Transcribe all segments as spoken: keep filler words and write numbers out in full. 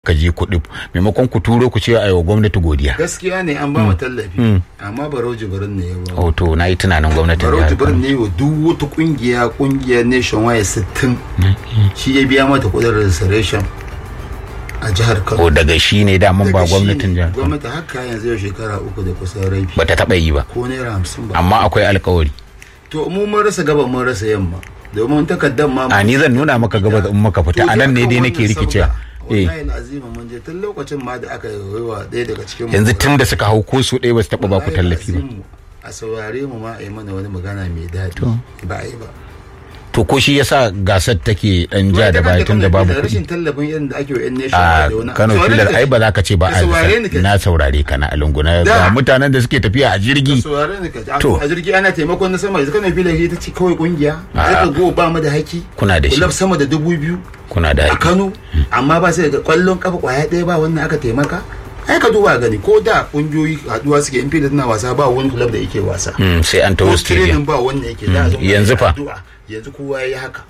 kuka je kuɗi maimakon ku turo ku ce ayo gwamnati godiya. Gaskiya ne an ba mu tallafi amma Barau Jibrin ne ya ba. Oh to nayi tunanin gwamnatin Barau Jibrin ne wa duk wata kungiya kungiyar Nationwide sittin shi ya biya mata kudin registration a jihar Kano. Ko daga shi ne da mun ba gwamnatin jihar Kano. Gwamnati haka yanzu yau shekara uku da kusan rabi. Bata taba yi ba. Ko naira hamsin ba. Amma akwai alkawari. To mu mun rasa gaba mun rasa yamma. Domin takardar ma. A ni zan nuna maka gaba in maka fita anan ne dai nake rikicewa. Eh. Wallahi azima mun je tun lokacin ma da aka yi wa ɗaya daga cikin yanzu tun da suka hau ko su ɗaya ba su taba ba ku tallafi ba. A saurare mu ma a yi mana wani magana mai daɗi ba a yi ba. To ko shi yasa gasar take dan ja da baya tun da babu kuɗi. Rashin tallafin irin da ake wa yan nation da wani. Kano filar ai ba za ka ce ba a na saurare ka na alunguna ga mutanen da suke tafiya a jirgi. To a jirgi ana taimakon na sama yanzu Kano filar ita ce kawai kungiya. Aka go ba mu da haki. Kuna da shi. Kulab sama da dubu biyu. Kuna da haki. A Kano amma ba sai da kwallon kafa kwaya ɗaya ba wannan aka taimaka. Ai ka duba gani ko da kungiyoyi haduwa suke in filar tana wasa ba wani club da yake wasa. Sai an tawo stadium. Ba wannan yake da yanzu fa. Yanzu kowa ya yi haka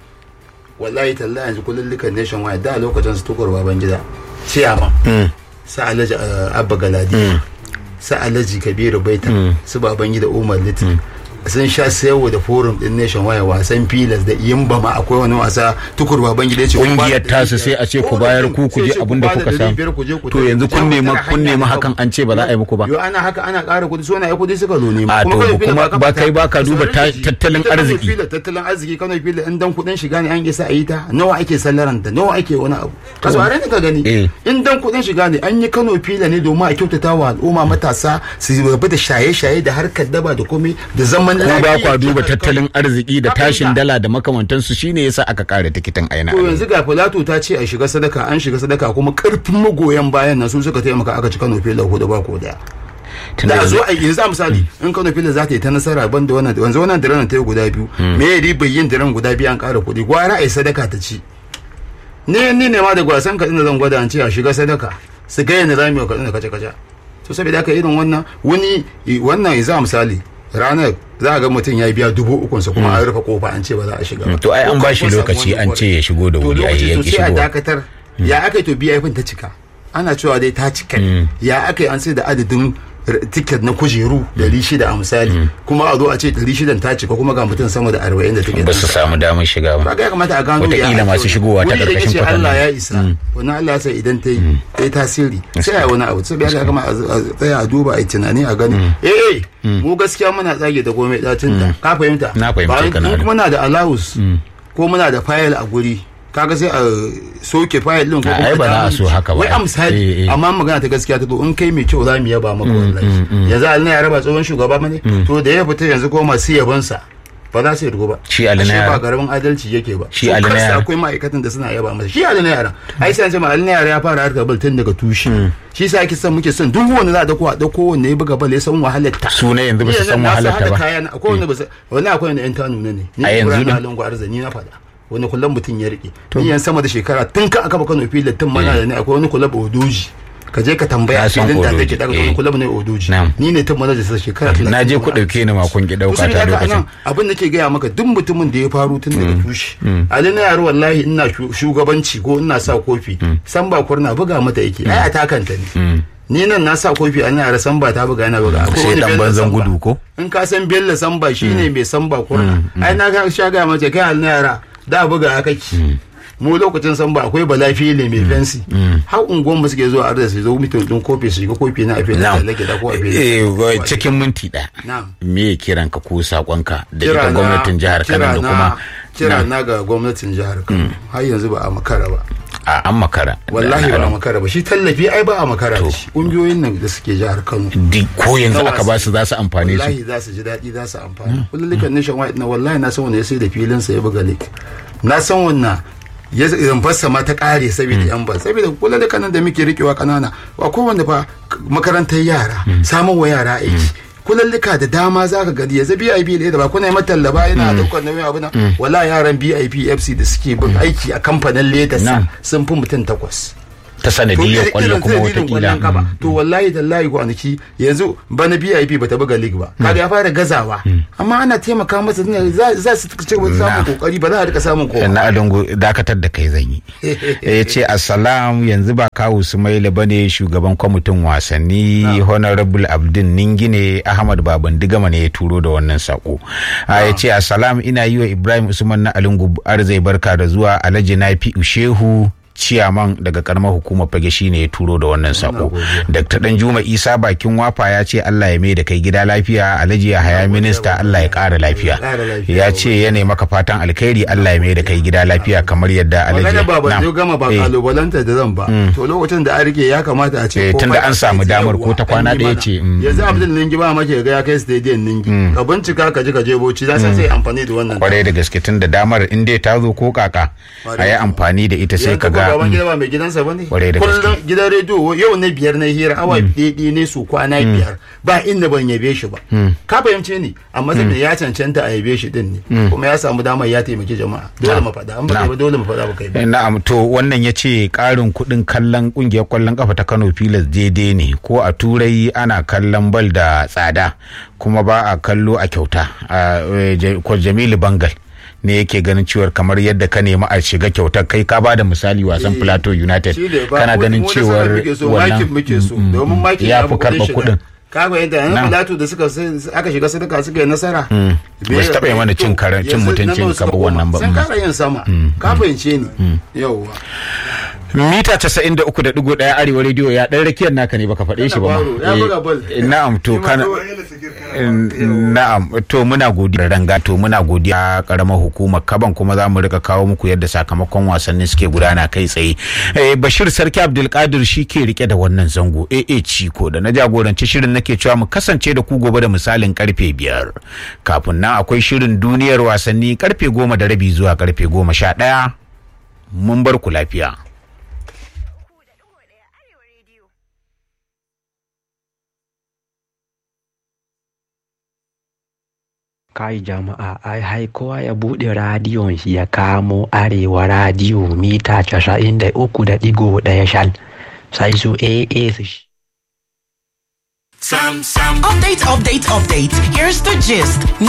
wallahi talla yanzu kullukan Nationwide da lokacin su tukur baban gida ciyama sa Alhaji Abba Galadi sa Alhaji Kabiru Baita su baban gida Umar Litin sun sha sayawa da forum din Nationwide wasan filas da yimba ma akwai wani wasa tukur baban gida ce kungiyar tasu sai a ce ku bayar ku ku je abinda kuka samu to yanzu kun nema kun nema hakan an ce ba za a yi muku ba yo ana haka ana ƙara kudi so na yi kudi suka zo nema kuma kuma ba kai ba ka duba tattalin arziki tattalin arziki Kano fili in dan kudin shiga ne an isa a yi ta nawa ake sallaran ta nawa ake wani abu ka saurare ne ka gani in dan kudin shiga ne an yi Kano fili ne domin a kyautata wa al'umma matasa su rabu da shaye-shaye da harkar daba da komai da zaman ko ba kwa duba tattalin arziki da tashin dala da makamantansu shine yasa aka kare tikitin aina. To yanzu ga Filato ta ce a shiga sadaka an shiga sadaka kuma karfin magoyan bayan nan su suka taimaka aka ci Kano Fila ko da ba ko daya. Da zo a yanzu misali in Kano Fila za ta yi ta nasara banda wannan wanzu wannan diran ta yi guda biyu me ya riba yin diran guda biyu an kara kuɗi gwara ai sadaka ta ci. Ne ni ne ma da gwasan ka inda zan gwada an ce a shiga sadaka su ga yana zamu ka inda kace kace. To saboda haka irin wannan wani wannan yanzu misali ranar za a ga mutum ya biya dubu ukunsa kuma an rufe kofa an ce ba za a shiga ba. To ai an ba shi lokaci an ce ya shigo da wuri ai ya ki shigo. To sai a dakatar ya aka yi to biya ifin ta cika ana cewa dai ta cika ya aka yi an sai da adadin tiket na kujeru ɗari shida a misali kuma a zo a ce ɗari shida ta cika kuma ga mutum sama da arba'in da tiket ba su samu damar shiga ba. Ba ya kamata a gano ya wataƙila masu shigowa ta ƙarƙashin kwatan. Allah ya isa wani Allah ya sa idan ta yi ta yi tasiri sai a wani abu sai ya kama a tsaya a duba a yi tunani a gani eh mu gaskiya muna tsage da komai ɗacin ta ka fahimta na fahimta kana kuma muna da allowance ko muna da file a guri kaga sai a soke file din ko kuma ba za a so haka ba wai amsali amma magana ta gaskiya ta to in kai mai kyau za mu yaba maka wallahi yanzu Allah ya raba tsohon shugaba bane to da ya fita yanzu ko masu yaban sa ba za su yi ba shi alina yara ba garamin adalci yake ba shi alina yara akwai ma'aikatan da suna yaba masa shi alina yara ai sai an ce ma alina yara ya fara harkar bal tun daga tushe shi sa ake son muke son duk wanda za a dauko a dauko wanda ya buga bal ya san wahalar ta su ne yanzu ba su san wahalar ta ba akwai wanda ba wallahi akwai wanda yan tanu ne ni a yanzu ne halin gwarzani na faɗa wani kullum mutum ya rike ni yan sama da shekara tun ka aka ba Kano filin tun mana da ne akwai wani kullum Odoji ka je ka tambaya filin da take daga wani kullum ne Odoji ni ne tun mana da shekara na je ku dauke ni ma kun ki dauka ta lokacin abin da ke gaya maka duk mutumin da ya faru tun daga tushe ali na yaro wallahi ina shugabanci ko ina sa kofi san ba kurna buga mata yake ai atakanta ne ni nan na sa kofi an yara samba ta buga yana buga ko dan banzan gudu ko in ka san Bello samba shine mai samba kurna ai na ga shaga mace kai al yara da buga haka ki mu lokacin samba akwai balafi ne mai fancy har unguwan mu suke zuwa arda su zo mutum din kofi su ga kofi na afi da lake da ko afi eh cikin minti da me kiran ka ko sakonka da ita gwamnatin jihar Kano da kuma kira na ga gwamnatin jihar Kano har yanzu ba a makara ba a an makara wallahi ba a makara ba shi tallafi ai ba a makara da shi kungiyoyin nan da suke jihar Kano ko yanzu aka ba su za su amfane su wallahi za su ji daɗi za su amfani kullukan Nationwide na wallahi na san wanda ya sai da filin sa ya buga lake na san wannan ya rumfarsa ma ta kare saboda yan ban saboda kullukan nan da muke rikewa kanana wa kowanne fa makarantar yara samun wa yara aiki kulallika da dama zaka gani yanzu B I P da ba kuna yi tallaba yana daukar nauyin abu na wallahi yaran B I P F C da suke bin aiki a kamfanin Lagos sun fi mutum takwas ta sanadiyar kwallo kuma wata kila to wallahi tallahi kwanaki yanzu bana B I P bata buga league ba kaga ya fara gazawa amma ana taimaka masa za su ce wani samun kokari ba za a rika samun kowa na adungu dakatar da kai zan yi yace assalam yanzu ba kawu Sumaila bane shugaban kwamitin wasanni honorable Abdin Ningine Ahmad Baban Digama ne ya turo da wannan sako yace assalam ina yi wa Ibrahim Usman na Alungu arzai barka da zuwa Alhaji Nafi Ushehu ciyaman daga karamar hukumar Fage shine ya turo da wannan sako. Dr. Danjuma Isa bakin wafa ya ce Allah ya mai da kai gida lafiya. Alhaji Yahaya minista Allah ya kara lafiya. Ya ce ya ne maka fatan alkhairi Allah ya mai da kai gida lafiya kamar yadda Alhaji. Magana ba ban zo gama ba kalubalanta da zan ba. To lokacin da an rike ya kamata a ce tunda an samu damar ko ta kwana daya ce. Yanzu Abdul Ningi ba make ga ya kai stadium Ningi. Ka bincika ka ji ka je Bauchi za sai amfani da wannan. Kwarai da gaske tunda damar in dai ta zo ko kaka a yi amfani da ita sai ka ga baban gida ba mai gidansa bane kullum gidan rediyo yau na biyar na hira awa ɗaya ne su kwana biyar ba inda ban yabe shi ba ka fahimce ni amma sai ya cancanta a yabe shi din ne kuma ya samu damar ya taimaki jama'a dole mu faɗa an ba dole mu faɗa ba kai na'am to wannan yace ƙarin kuɗin kallon kungiyar kwallon kafa ta Kano Pilas daidai ne ko a turai ana kallon bal da tsada kuma ba a kallo a kyauta ko Jamilu Bangal ne yake ganin cewar kamar yadda ka nema a shiga kyautar kai ka bada misali wasan Plateau United kana ganin cewar wannan ya fi karɓa kuɗin kaga yadda yan Plateau da suka aka shiga sadaka suka yi nasara ba su taɓa yi mana cin cin mutuncin kamar wannan ba sun kara yin sama ka fahimce ni yauwa mita casa'in da uku da ɗigo ɗaya arewa rediyo ya ɗan rakiyar naka ne baka faɗe shi ba na'am to kana na'am to muna godiya ranga to muna godiya karamar hukumar Kaban kuma za mu rika kawo muku yadda sakamakon wasannin suke gudana kai tsaye Bashir Sarki Abdulkadir shi ke rike da wannan zango A A Ciko da na jagoranci shirin nake cewa mu kasance da ku gobe da misalin karfe biyar kafin nan akwai shirin duniyar wasanni karfe goma da rabi zuwa karfe goma sha ɗaya mun bar ku lafiya. Kai jama'a ai hai kowa ya buɗe radiyon shi ya kamo arewa radiyo mita casa'in da uku da ɗigo ɗaya shal sai su A A su shi. Sam, Sam. Update, update, update. Here's the gist.